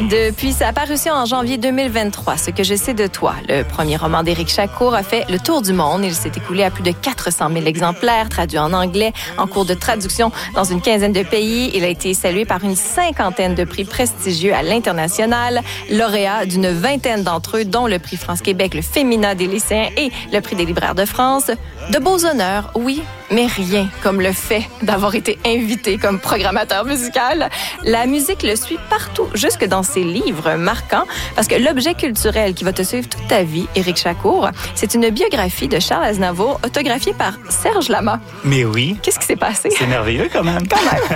Depuis sa parution en janvier 2023, Ce que je sais de toi, le premier roman d'Éric Chacour a fait le tour du monde. Il s'est écoulé à plus de 400 000 exemplaires, traduit en anglais, en cours de traduction dans une quinzaine de pays. Il a été salué par une cinquantaine de prix prestigieux à l'international, lauréat d'une vingtaine d'entre eux, dont le prix France-Québec, le Fémina des lycéens et le prix des libraires de France. De beaux honneurs, oui, mais rien comme le fait d'avoir été invité comme programmateur musical. La musique le suit partout, jusque dans ses livres marquants, parce que l'objet culturel qui va te suivre toute ta vie, Éric Chacour, c'est une biographie de Charles Aznavour, autographiée par Serge Lama. Mais oui. Qu'est-ce qui s'est passé? C'est merveilleux quand même.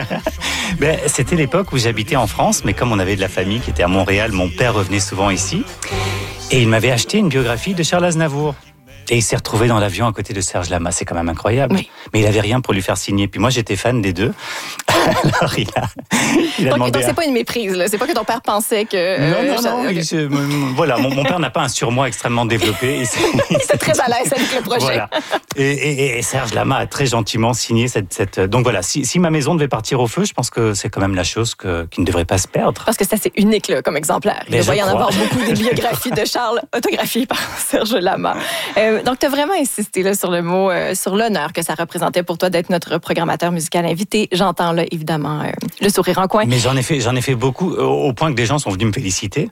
C'était l'époque où j'habitais en France, mais comme on avait de la famille qui était à Montréal, mon père revenait souvent ici, et il m'avait acheté une biographie de Charles Aznavour. Et il s'est retrouvé dans l'avion à côté de Serge Lama. C'est quand même incroyable. Oui. Mais il avait rien pour lui faire signer. Puis moi, j'étais fan des deux. Alors, il a demandé... Donc, c'est pas une méprise, là. C'est pas que ton père pensait que... Non. Okay. Voilà, mon père n'a pas un surmoi extrêmement développé. Il était très à l'aise avec le projet. Voilà. Et Serge Lama a très gentiment signé cette... Donc voilà, si ma maison devait partir au feu, je pense que c'est quand même la chose qui ne devrait pas se perdre. Parce que c'est assez unique, là, comme exemplaire. Il va y en avoir beaucoup des biographies de Charles autographiées par Serge Lama. Donc, tu as vraiment insisté là, sur le mot, sur l'honneur que ça représentait pour toi d'être notre programmateur musical invité. J'entends là, évidemment, le sourire en coin. Mais j'en ai fait beaucoup, au point que des gens sont venus me féliciter.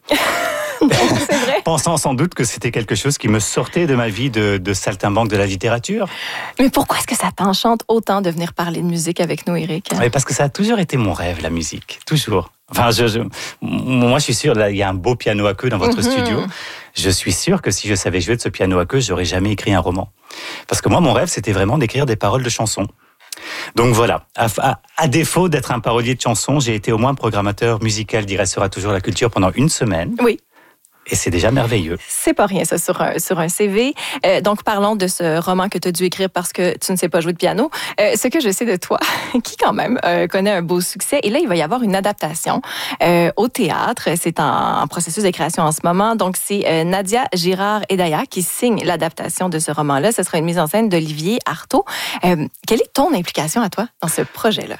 C'est vrai. Pensant sans doute que c'était quelque chose qui me sortait de ma vie de saltimbanque de la littérature. Mais pourquoi est-ce que ça t'enchante autant de venir parler de musique avec nous, Éric? Parce que ça a toujours été mon rêve, la musique. Toujours. Enfin, moi, je suis sûr, là, il y a un beau piano à queue dans votre studio. Je suis sûr que si je savais jouer de ce piano à queue, j'aurais jamais écrit un roman. Parce que moi, mon rêve, c'était vraiment d'écrire des paroles de chansons. Donc voilà, à défaut d'être un parolier de chansons, j'ai été au moins programmateur musical d'Il restera toujours la culture pendant une semaine. Oui. Et c'est déjà merveilleux. C'est pas rien, ça, sur un CV. Donc, parlons de ce roman que tu as dû écrire parce que tu ne sais pas jouer de piano. Ce que je sais de toi, qui quand même connaît un beau succès. Et là, il va y avoir une adaptation au théâtre. C'est en processus de création en ce moment. Donc, c'est Nadia Girard-Hedaya qui signe l'adaptation de ce roman-là. Ce sera une mise en scène d'Olivier Artaud. Quelle est ton implication à toi dans ce projet-là?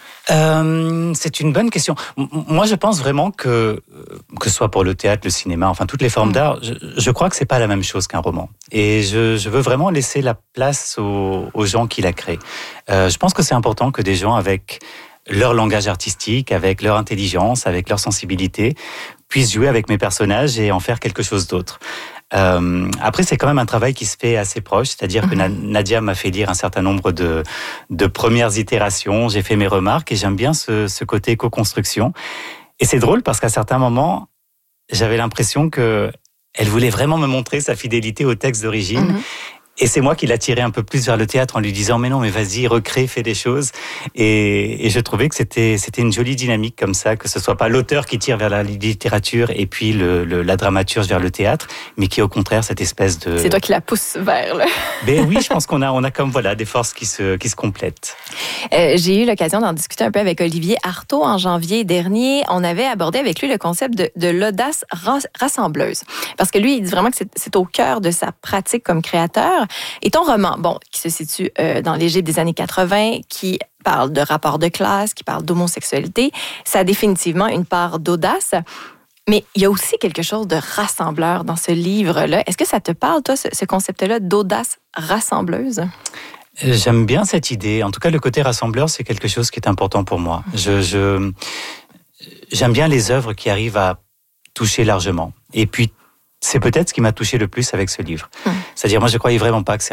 C'est une bonne question. Moi, je pense vraiment que ce soit pour le théâtre, le cinéma, enfin toutes les formes d'art, je crois que c'est pas la même chose qu'un roman. Et je veux vraiment laisser la place aux gens qui la créent. Je pense que c'est important que des gens avec leur langage artistique, avec leur intelligence, avec leur sensibilité, puissent jouer avec mes personnages et en faire quelque chose d'autre. Après, c'est quand même un travail qui se fait assez proche, c'est-à-dire que Nadia m'a fait lire un certain nombre de premières itérations, j'ai fait mes remarques et j'aime bien ce côté co-construction. Et c'est drôle parce qu'à certains moments, j'avais l'impression que elle voulait vraiment me montrer sa fidélité au texte d'origine. Et c'est moi qui l'ai tiré un peu plus vers le théâtre en lui disant « Mais non, mais vas-y, recrée, fais des choses ». Et je trouvais que c'était une jolie dynamique comme ça, que ce soit pas l'auteur qui tire vers la littérature et puis la dramaturge vers le théâtre, mais qui au contraire cette espèce de... C'est toi qui la pousse vers le... Ben oui, je pense qu'on a comme voilà des forces qui se complètent. J'ai eu l'occasion d'en discuter un peu avec Olivier Artaud en janvier dernier. On avait abordé avec lui le concept de l'audace rassembleuse. Parce que lui, il dit vraiment que c'est au cœur de sa pratique comme créateur. Et ton roman, qui se situe dans l'Égypte des années 80, qui parle de rapports de classe, qui parle d'homosexualité, ça a définitivement une part d'audace. Mais il y a aussi quelque chose de rassembleur dans ce livre-là. Est-ce que ça te parle, toi, ce concept-là d'audace rassembleuse? J'aime bien cette idée. En tout cas, le côté rassembleur, c'est quelque chose qui est important pour moi. J'aime bien les œuvres qui arrivent à toucher largement. Et puis, c'est peut-être ce qui m'a touché le plus avec ce livre. C'est-à-dire, moi, je croyais vraiment pas que c'est